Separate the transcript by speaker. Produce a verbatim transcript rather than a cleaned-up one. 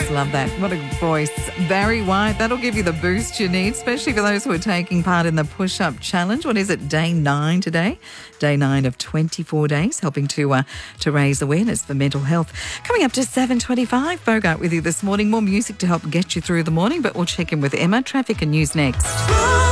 Speaker 1: just love that. What a voice. Barry White, that'll give you the boost you need, especially for those who are taking part in the push-up challenge. What is it, day nine today? Day nine of twenty-four days, helping to uh, to raise awareness for mental health. Coming up to seven twenty-five, Bogart with you this morning. More music to help get you through the morning, but we'll check in with Emma. Traffic and news next.